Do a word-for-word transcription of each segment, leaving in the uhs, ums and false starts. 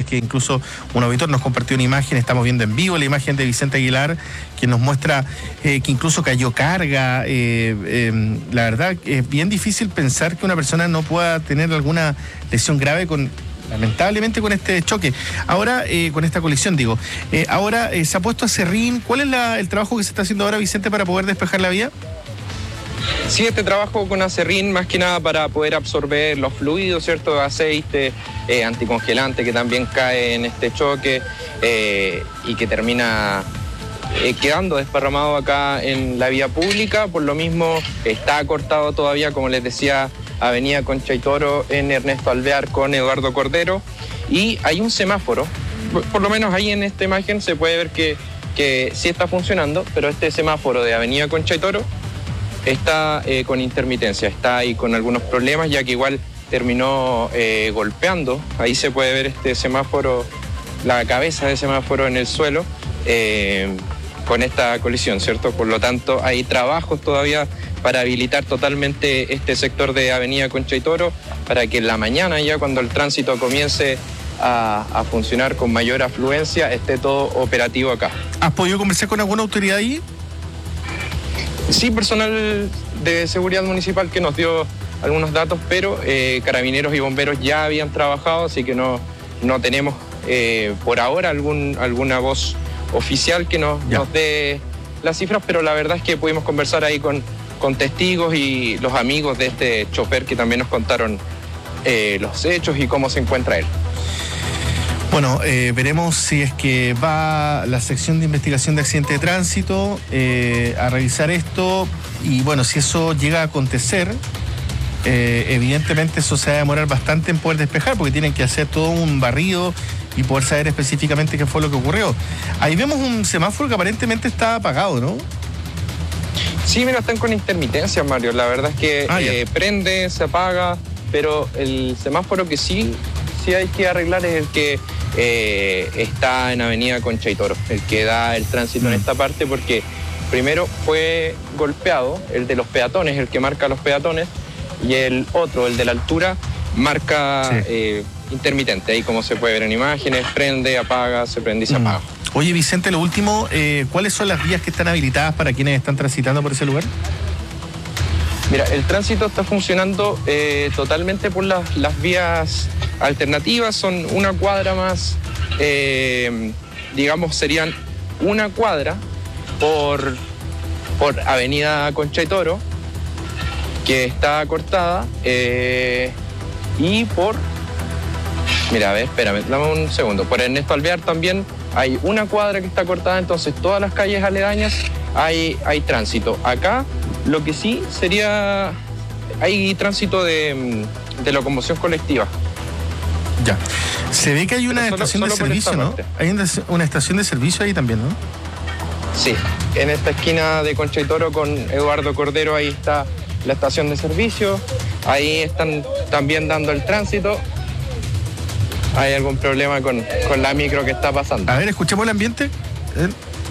que incluso un auditor nos compartió una imagen, estamos viendo en vivo la imagen de Vicente Aguilar, que nos muestra eh, que incluso cayó carga. Eh, eh, la verdad, es bien difícil pensar que una persona no pueda tener alguna lesión grave con... lamentablemente con este choque. Ahora, eh, con esta colisión, digo. Eh, ahora eh, se ha puesto a serrín. ¿Cuál es la, el trabajo que se está haciendo ahora, Vicente, para poder despejar la vía? Sí, este trabajo con acerrín más que nada para poder absorber los fluidos, ¿cierto? Aceite, eh, anticongelante que también cae en este choque eh, y que termina eh, quedando desparramado acá en la vía pública. Por lo mismo está cortado todavía, como les decía, Avenida Concha y Toro en Ernesto Alvear con Eduardo Cordero, y hay un semáforo, por lo menos ahí en esta imagen se puede ver que, que sí está funcionando, pero este semáforo de Avenida Concha y Toro está eh, con intermitencia, está ahí con algunos problemas, ya que igual terminó eh, golpeando. Ahí se puede ver este semáforo, la cabeza de semáforo en el suelo, eh, con esta colisión, ¿cierto? Por lo tanto, hay trabajos todavía para habilitar totalmente este sector de Avenida Concha y Toro, para que en la mañana, ya cuando el tránsito comience a, a funcionar con mayor afluencia, esté todo operativo acá. ¿Has podido conversar con alguna autoridad ahí? Sí, personal de seguridad municipal que nos dio algunos datos, pero eh, carabineros y bomberos ya habían trabajado, así que no, no tenemos eh, por ahora algún, alguna voz oficial que nos, nos dé las cifras, pero la verdad es que pudimos conversar ahí con, con testigos y los amigos de este chofer que también nos contaron eh, los hechos y cómo se encuentra él. Bueno, eh, veremos si es que va la sección de investigación de accidente de tránsito eh, a revisar esto, y bueno, si eso llega a acontecer, eh, evidentemente eso se va a demorar bastante en poder despejar, porque tienen que hacer todo un barrido y poder saber específicamente qué fue lo que ocurrió. Ahí vemos un semáforo que aparentemente está apagado, ¿no? Sí, mira, están con intermitencia, Mario. La verdad es que ah, eh, prende, se apaga, pero el semáforo que sí, sí hay que arreglar es el que eh, está en Avenida Concha y Toro, el que da el tránsito mm. en esta parte, porque primero fue golpeado, el de los peatones, el que marca los peatones, y el otro, el de la altura, marca sí. eh, intermitente. Ahí, como se puede ver en imágenes, prende, apaga, se prende y se mm. apaga. Oye, Vicente, lo último, eh, ¿cuáles son las vías que están habilitadas para quienes están transitando por ese lugar? Mira, el tránsito está funcionando eh, totalmente por las, las vías alternativas. Son una cuadra más, eh, digamos, serían una cuadra por, por Avenida Concha y Toro, que está cortada, eh, y por... Mira, a ver, espérame, dame un segundo. Por Ernesto Alvear también hay una cuadra que está cortada, entonces todas las calles aledañas hay, hay tránsito. Acá lo que sí sería, hay tránsito de, de locomoción colectiva. Ya. Se ve que hay una solo, estación solo de servicio, ¿no? Parte. Hay una, una estación de servicio ahí también, ¿no? Sí, en esta esquina de Concha y Toro con Eduardo Cordero, ahí está la estación de servicio. Ahí están también dando el tránsito. ¿Hay algún problema con, con la micro que está pasando? A ver, escuchemos el ambiente. ¿Eh?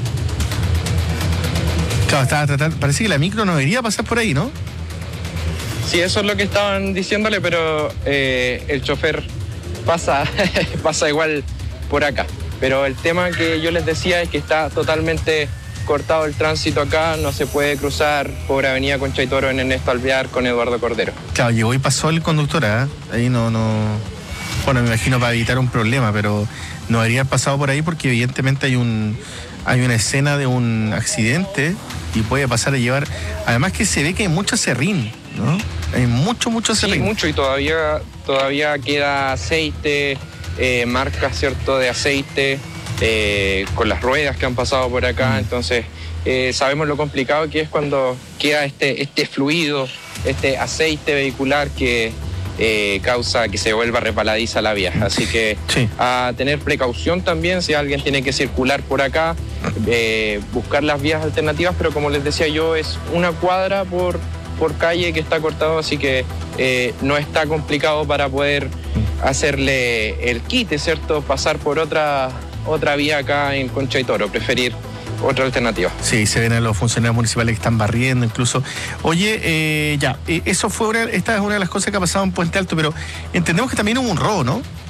Claro, estaba tratando, parece que la micro no debería pasar por ahí, ¿no? Sí, eso es lo que estaban diciéndole, pero eh, el chofer pasa, pasa igual por acá. Pero el tema que yo les decía es que está totalmente cortado el tránsito acá, no se puede cruzar por Avenida Concha y Toro en Ernesto Alvear con Eduardo Cordero. Claro, llegó y pasó el conductor, ¿eh? Ahí no, no... Bueno, me imagino para evitar un problema, pero no debería haber pasado por ahí porque evidentemente hay un hay una escena de un accidente y puede pasar a llevar... Además que se ve que hay mucho acerrín, ¿no? Hay mucho, mucho acerrín. Sí, mucho, y todavía, todavía queda aceite, eh, marcas, ¿cierto?, de aceite, eh, con las ruedas que han pasado por acá. Mm. Entonces, eh, sabemos lo complicado que es cuando queda este, este fluido, este aceite vehicular que... Eh, causa que se vuelva resbaladiza la vía. Así que sí. A tener precaución también si alguien tiene que circular por acá, eh, buscar las vías alternativas, pero como les decía yo, es una cuadra por, por calle que está cortado, así que eh, no está complicado para poder hacerle el quite, ¿cierto? Pasar por otra, otra vía acá en Concha y Toro, preferir otra alternativa. Sí, se ven a los funcionarios municipales que están barriendo incluso. Oye, eh, ya, eh, eso fue una, esta es una de las cosas que ha pasado en Puente Alto, pero entendemos que también hubo un robo, ¿no?